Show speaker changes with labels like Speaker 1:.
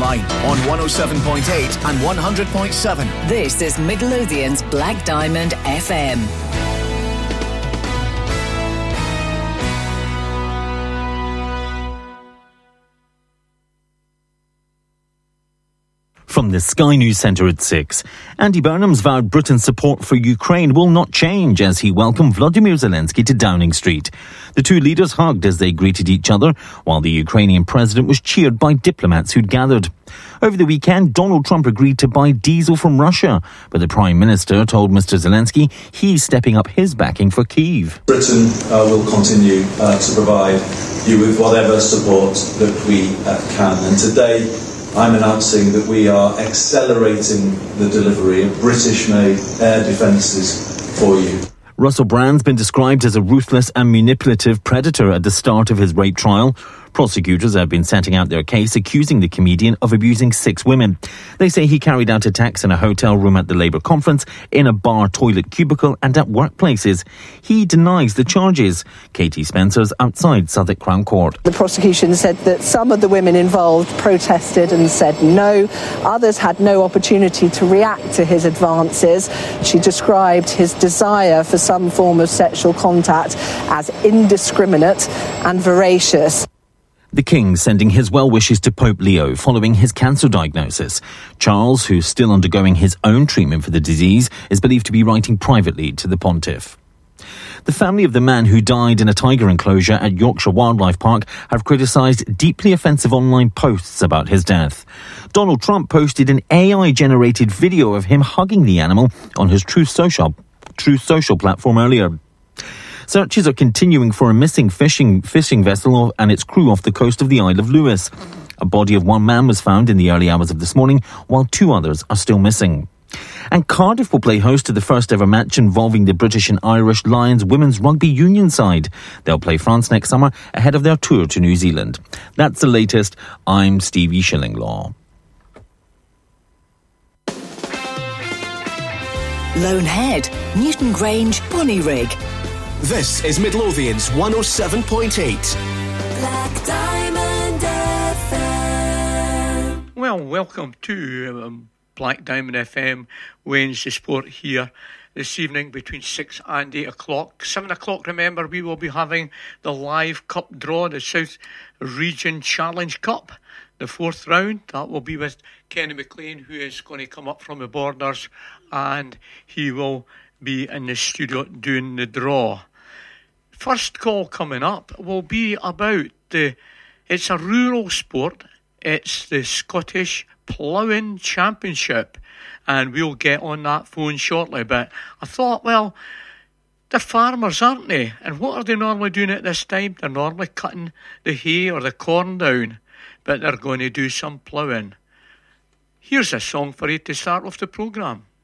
Speaker 1: online on 107.8 and 100.7.
Speaker 2: This is Midlothian's Black Diamond FM.
Speaker 3: From the Sky News Centre at 6. Andy Burnham's vowed Britain's support for Ukraine will not change as he welcomed Volodymyr Zelensky to Downing Street. The two leaders hugged as they greeted each other, while the Ukrainian president was cheered by diplomats who'd gathered. Over the weekend, Donald Trump agreed to buy diesel from Russia, but the Prime Minister told Mr Zelensky he's stepping up his backing for Kyiv.
Speaker 4: Britain will continue to provide you with whatever support that we can. And today, I'm announcing that we are accelerating the delivery of British-made air defences for you.
Speaker 3: Russell Brand's been described as a ruthless and manipulative predator at the start of his rape trial. Prosecutors have been setting out their case, accusing the comedian of abusing 6 women. They say he carried out attacks in a hotel room at the Labour conference, in a bar toilet cubicle and at workplaces. He denies the charges. Katie Spencer's outside Southwark Crown Court.
Speaker 5: The prosecution said that some of the women involved protested and said no. Others had no opportunity to react to his advances. She described his desire for some form of sexual contact as indiscriminate and voracious.
Speaker 3: The King sending his well wishes to Pope Leo following his cancer diagnosis. Charles, who's still undergoing his own treatment for the disease, is believed to be writing privately to the pontiff. The family of the man who died in a tiger enclosure at Yorkshire Wildlife Park have criticised deeply offensive online posts about his death. Donald Trump posted an AI-generated video of him hugging the animal on his Truth Social platform earlier. Searches are continuing for a missing fishing vessel and its crew off the coast of the Isle of Lewis. A body of one man was found in the early hours of this morning, while 2 others are still missing. And Cardiff will play host to the first ever match involving the British and Irish Lions women's rugby union side. They'll play France next summer ahead of their tour to New Zealand. That's the latest. I'm Stevie Shillinglaw.
Speaker 2: Loanhead, Newton Grange, Bonnyrigg.
Speaker 1: This is Midlothian's 107.8.
Speaker 6: Black Diamond FM.
Speaker 7: Well, welcome to Black Diamond FM Wednesday Sport here this evening between 6 and 8 o'clock. 7 o'clock, remember, we will be having the live cup draw, the South Region Challenge Cup, the 4th round. That will be with Kenny McLean, who is going to come up from the Borders, and he will be in the studio doing the draw. First call coming up will be about it's a rural sport. It's the Scottish Ploughing Championship, and we'll get on that phone shortly. But I thought, well, they're farmers, aren't they? And what are they normally doing at this time? They're normally cutting the hay or the corn down, but they're going to do some ploughing. Here's a song for you to start off the programme.